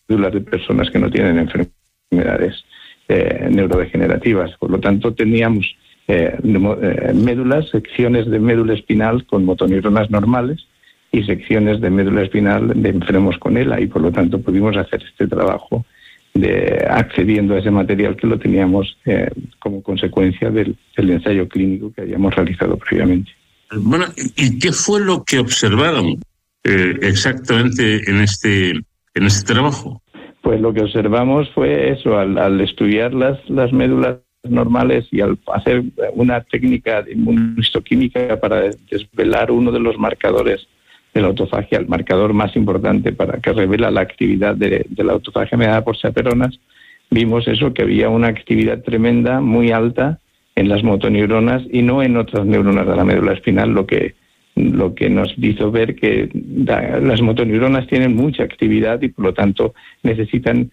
médulas de personas que no tienen enfermedades neurodegenerativas. Por lo tanto, teníamos médulas, secciones de médula espinal con motoneuronas normales y secciones de médula espinal de enfermos con ELA, y por lo tanto pudimos hacer este trabajo accediendo a ese material que lo teníamos como consecuencia del ensayo clínico que habíamos realizado previamente. Bueno, ¿y qué fue lo que observaron exactamente en este trabajo? Pues lo que observamos fue eso, al estudiar las médulas normales y al hacer una técnica de inmunohistoquímica para desvelar uno de los marcadores de la autofagia, el marcador más importante para que revela la actividad de la autofagia mediada por chaperonas, vimos eso, que había una actividad tremenda, muy alta en las motoneuronas y no en otras neuronas de la médula espinal, lo que nos hizo ver que las motoneuronas tienen mucha actividad y por lo tanto necesitan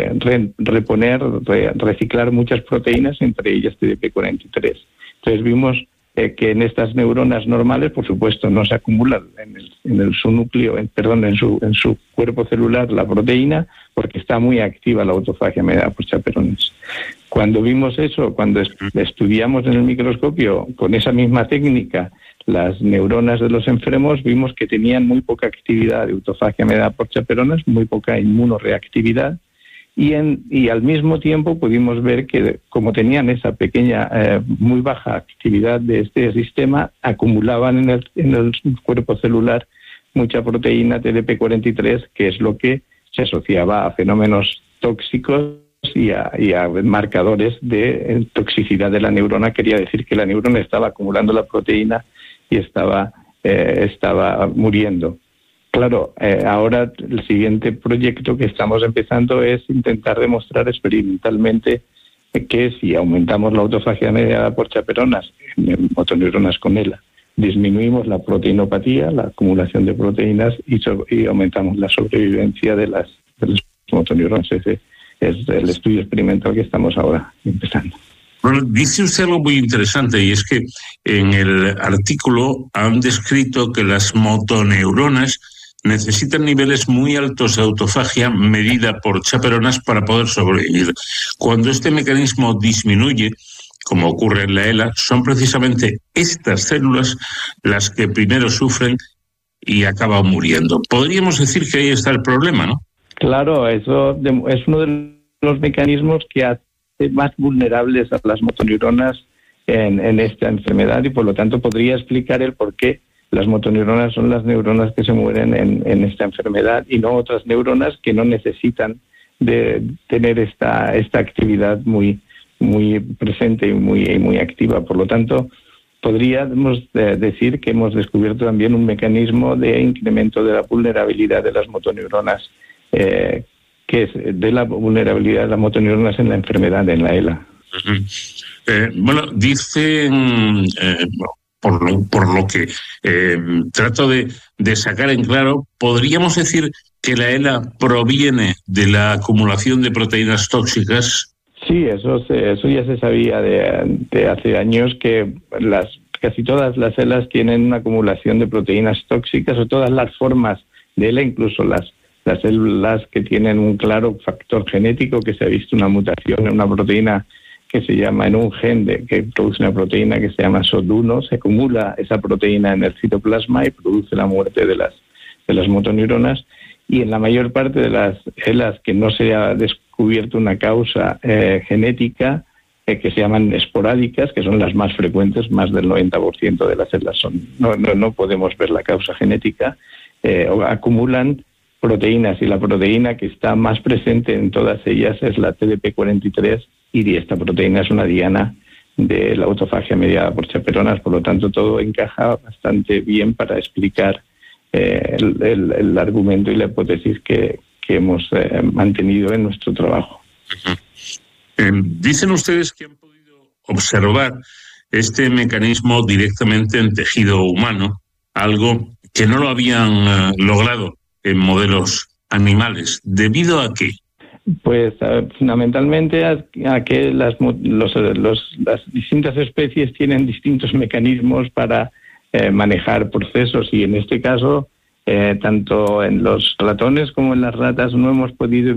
reciclar muchas proteínas, entre ellas TDP43. Entonces vimos que en estas neuronas normales, por supuesto, no se acumula en su núcleo, en su cuerpo celular la proteína, porque está muy activa la autofagia mediada por chaperones. Cuando vimos eso, cuando estudiamos en el microscopio con esa misma técnica las neuronas de los enfermos, vimos que tenían muy poca actividad de autofagia mediada por chaperonas, muy poca inmunoreactividad, y al mismo tiempo pudimos ver que como tenían esa pequeña, muy baja actividad de este sistema, acumulaban en el cuerpo celular mucha proteína TDP43, que es lo que se asociaba a fenómenos tóxicos y a marcadores de toxicidad de la neurona. Quería decir que la neurona estaba acumulando la proteína y estaba muriendo. Claro, ahora el siguiente proyecto que estamos empezando es intentar demostrar experimentalmente que si aumentamos la autofagia mediada por chaperonas en motoneuronas con ELA, disminuimos la proteinopatía, la acumulación de proteínas y aumentamos la sobrevivencia de las motoneuronas. Ese es el estudio experimental que estamos ahora empezando. Bueno, dice usted algo muy interesante, y es que en el artículo han descrito que las motoneuronas necesitan niveles muy altos de autofagia medida por chaperonas para poder sobrevivir. Cuando este mecanismo disminuye, como ocurre en la ELA, son precisamente estas células las que primero sufren y acaban muriendo. Podríamos decir que ahí está el problema, ¿no? Claro, eso es uno de los mecanismos que hace más vulnerables a las motoneuronas en esta enfermedad, y por lo tanto podría explicar el por qué las motoneuronas son las neuronas que se mueren en esta enfermedad y no otras neuronas que no necesitan de tener esta actividad muy presente y muy activa. Por lo tanto, podríamos decir que hemos descubierto también un mecanismo de incremento de la vulnerabilidad de las motoneuronas, que es de la vulnerabilidad de las motoneuronas en la enfermedad, en la ELA. Bueno, dicen... Por lo que trato de sacar en claro, ¿podríamos decir que la ELA proviene de la acumulación de proteínas tóxicas? Sí, eso ya se sabía de hace años, que casi todas las ELAs tienen una acumulación de proteínas tóxicas, o todas las formas de ELA, incluso las células que tienen un claro factor genético, que se ha visto una mutación en una proteína que se llama, en un gen que produce una proteína que se llama SOD1, se acumula esa proteína en el citoplasma y produce la muerte de las motoneuronas. Y en la mayor parte de las ELAs que no se ha descubierto una causa genética, que se llaman esporádicas, que son las más frecuentes, más del 90% de las ELAs no podemos ver la causa genética, acumulan proteínas, y la proteína que está más presente en todas ellas es la TDP43, y esta proteína es una diana de la autofagia mediada por chaperonas. Por lo tanto, todo encaja bastante bien para explicar el argumento y la hipótesis que hemos mantenido en nuestro trabajo. Dicen ustedes que han podido observar este mecanismo directamente en tejido humano, algo que no lo habían logrado en modelos animales. ¿Debido a qué? Pues fundamentalmente a que las distintas especies tienen distintos mecanismos para manejar procesos, y en este caso, tanto en los ratones como en las ratas, no hemos podido